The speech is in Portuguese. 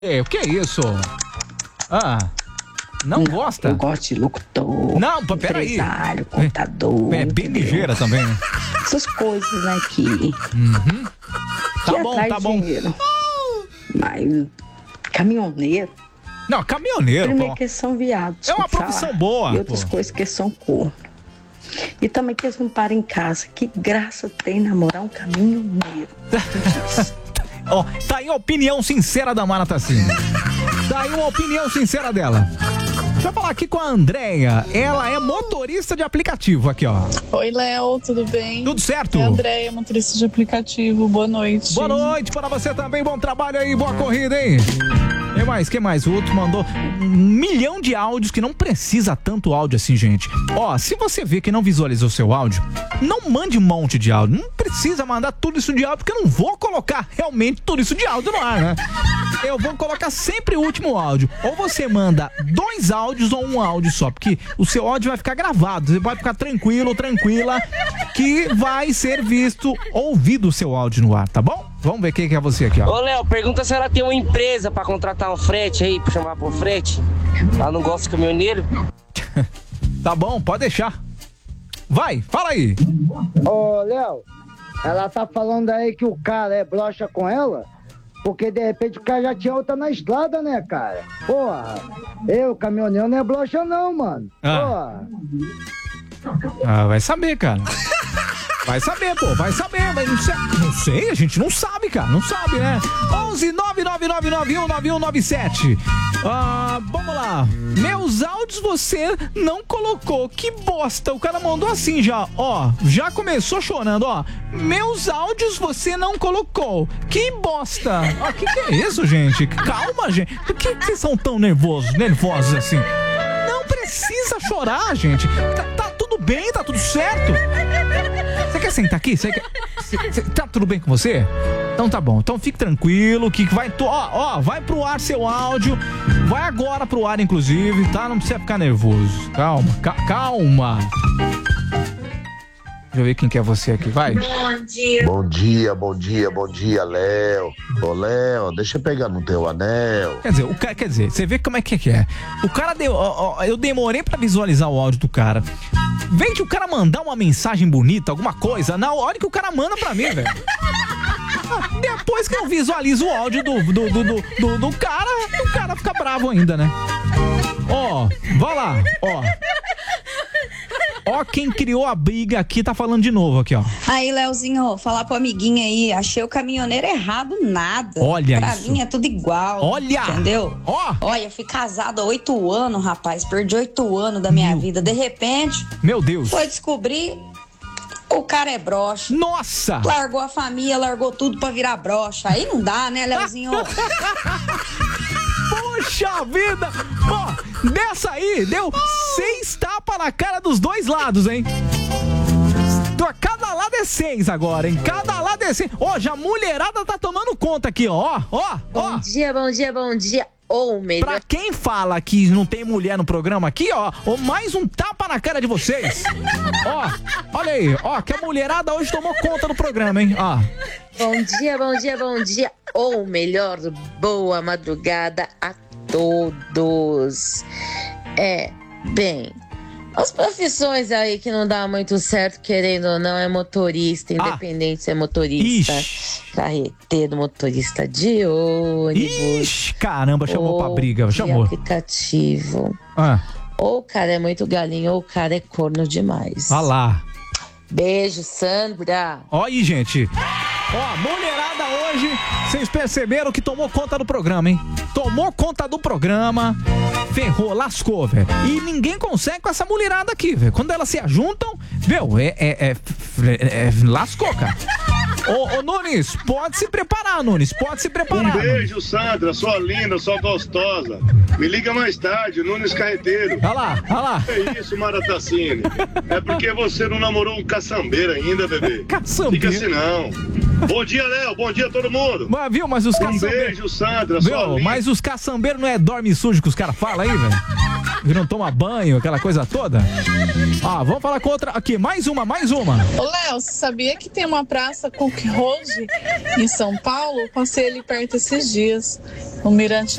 O que é isso? Não gosta? Eu gosto de locutor. Não, peraí. Empresário, contador. É bem ligeira também, né? Essas coisas, né, que... Tá que bom, atrai tá bom. dinheiro. Mas caminhoneiro, Não, caminhoneiro, primeiro pô. que eles são viados. É uma desculpa profissão falar. boa, E outras pô. coisas que eles são corno. E também que eles não param em casa. Que graça tem namorar um caminhoneiro. Ó, tá aí a opinião sincera da Mara Tassini. Tá aí uma opinião sincera dela. Deixa eu falar aqui com a Andréia. Ela é motorista de aplicativo aqui, ó. Oi, Léo, tudo bem? Tudo certo? É a Andréia, motorista de aplicativo. Boa noite. Boa noite para você também. Bom trabalho aí, boa corrida, hein? Que mais? O outro mandou 1 milhão de áudios que não precisa tanto áudio assim, gente. Ó, se você vê que não visualizou seu áudio, não mande um monte de áudio. Não precisa mandar tudo isso de áudio, porque eu não vou colocar realmente tudo isso de áudio no ar, né? Eu vou colocar sempre o último áudio. Ou você manda 2 áudios ou 1 áudio só, porque o seu áudio vai ficar gravado. Você vai ficar tranquilo, tranquila, que vai ser ouvido o seu áudio no ar, tá bom? Vamos ver quem que é você aqui, ó. Ô, Léo, pergunta se ela tem uma empresa pra contratar um frete aí, pra chamar por frete. Ela não gosta de caminhoneiro. Tá bom, pode deixar. Vai, fala aí. Ô, Léo, ela tá falando aí que o cara é broxa com ela, porque de repente o cara já tinha outra na estrada, né, cara? Porra, caminhoneiro, não é broxa não, mano. Porra. Vai saber, cara. Vai saber, pô, vai saber, mas não sei, a gente não sabe, cara, não sabe, né? 11 999919197. Vamos lá. Meus áudios você não colocou, que bosta. O cara mandou assim já, ó, já começou chorando, ó. Meus áudios você não colocou, que bosta. Ó, que é isso, gente? Calma, gente. Por que vocês são tão nervosos assim? Não precisa chorar, gente. Tá tudo bem, tá tudo certo. Você quer sentar aqui? Tá tudo bem com você? Então tá bom. Então fique tranquilo que vai... vai pro ar seu áudio. Vai agora pro ar, inclusive, tá? Não precisa ficar nervoso. Calma. Deixa eu ver quem que é você aqui, vai. Bom dia, Léo. Ô, Léo, deixa eu pegar no teu anel. Quer dizer, você vê como é que é. O cara deu... eu demorei pra visualizar o áudio do cara. Vem que o cara mandar uma mensagem bonita, alguma coisa, na hora que o cara manda pra mim, velho. Depois que eu visualizo o áudio do cara, o cara fica bravo ainda, né? Vai lá, Ó, quem criou a briga aqui tá falando de novo aqui, ó. Aí, Léozinho, falar pro amiguinho aí, achei o caminhoneiro errado, nada. Olha pra isso. mim é tudo igual. Olha! Entendeu? Olha, eu fui casado há 8 anos, rapaz. Perdi 8 anos da minha vida. De repente... Meu Deus. Foi descobrir... O cara é broxa. Nossa! Largou a família, largou tudo pra virar broxa. Aí não dá, né, Léozinho? Puxa vida! Dessa aí, deu 6 tapas na cara dos dois lados, hein? Cada lado é 6 agora, hein? Cada lado é 6. Já a mulherada tá tomando conta aqui, ó. Bom dia. Ou melhor... Pra quem fala que não tem mulher no programa aqui, ó, mais um tapa na cara de vocês. Olha aí, que a mulherada hoje tomou conta do programa, hein? Bom dia. Ou melhor, boa madrugada a todos. Bem, as profissões aí que não dá muito certo, querendo ou não, é motorista, independente se é motorista, carreteiro, motorista de ônibus. Caramba, chamou pra briga, chamou. Aplicativo. Ou o cara é muito galinho, ou o cara é corno demais. Lá. Beijo, Sandra. Ó aí, gente. Mulherada hoje, vocês perceberam que tomou conta do programa, hein? Tomou conta do programa, ferrou, lascou, velho. E ninguém consegue com essa mulherada aqui, velho. Quando elas se ajuntam, lascou, cara. Ô, Nunes, pode se preparar, Nunes. Um beijo, Sandra, sua linda, sua gostosa. Me liga mais tarde, Nunes Carreteiro. Olha lá. É isso, Mara Tassini. É porque você não namorou um caçambeiro ainda, bebê. Caçambeiro? Fica assim, não. Bom dia, Léo. Bom dia a todo mundo. Mas os caçambeiros... Um beijo, Sandra, sua linda. Mas os caçambeiros não é dorme sujo que os caras falam aí, velho? que não toma banho, aquela coisa toda. Vamos falar com outra. Aqui, mais uma. Ô, Léo, você sabia que tem uma praça Cook Road em São Paulo? Passei ali perto esses dias, no Mirante